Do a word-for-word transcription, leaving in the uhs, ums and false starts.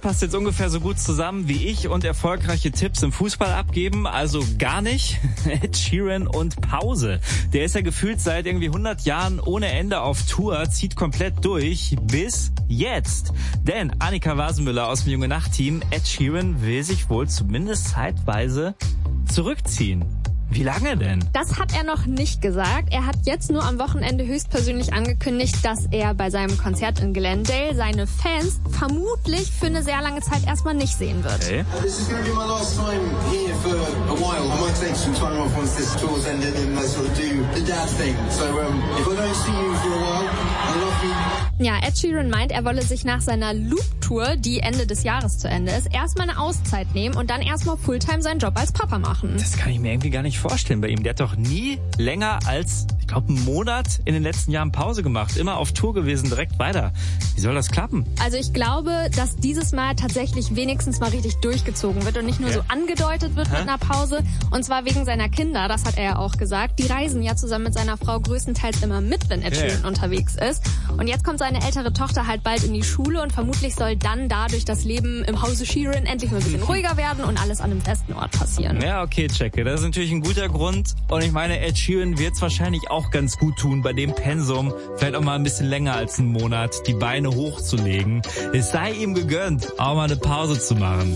passt jetzt ungefähr so gut zusammen wie ich und erfolgreiche Tipps im Fußball abgeben, also gar nicht. Ed Sheeran und Pause. Der ist ja gefühlt seit irgendwie hundert Jahren ohne Ende auf Tour, zieht komplett durch bis jetzt. Denn Annika Wasenmüller aus dem Junge Nacht Team, Ed Sheeran will sich wohl zumindest zeitweise zurückziehen. Wie lange denn? Das hat er noch nicht gesagt. Er hat jetzt nur am Wochenende höchstpersönlich angekündigt, dass er bei seinem Konzert in Glendale seine Fans vermutlich für eine sehr lange Zeit erstmal nicht sehen wird. Okay. This is going to be my last time here for a while. I might take some time off once this tour's ended and I sort of do the dad thing. So um, if I don't see you for a while, I love you. Ja, Ed Sheeran meint, er wolle sich nach seiner Loop-Tour, die Ende des Jahres zu Ende ist, erstmal eine Auszeit nehmen und dann erstmal Fulltime seinen Job als Papa machen. Das kann ich mir irgendwie gar nicht vorstellen bei ihm. Der hat doch nie länger als, ich glaube, einen Monat in den letzten Jahren Pause gemacht. Immer auf Tour gewesen, direkt weiter. Wie soll das klappen? Also ich glaube, dass dieses Mal tatsächlich wenigstens mal richtig durchgezogen wird und nicht nur Ja. so angedeutet wird Hä? mit einer Pause. Und zwar wegen seiner Kinder, das hat er ja auch gesagt. Die reisen ja zusammen mit seiner Frau größtenteils immer mit, wenn Ed Ja. Sheeran unterwegs ist. Und jetzt kommt seine ältere Tochter halt bald in die Schule und vermutlich soll dann dadurch das Leben im Hause Sheeran endlich mal ein bisschen ruhiger werden und alles an einem festen Ort passieren. Ja, okay, checke. Das ist natürlich ein guter Grund. Und ich meine, Ed Sheeran wird es wahrscheinlich auch ganz gut tun, bei dem Pensum vielleicht auch mal ein bisschen länger als einen Monat die Beine hochzulegen. Es sei ihm gegönnt, auch mal eine Pause zu machen.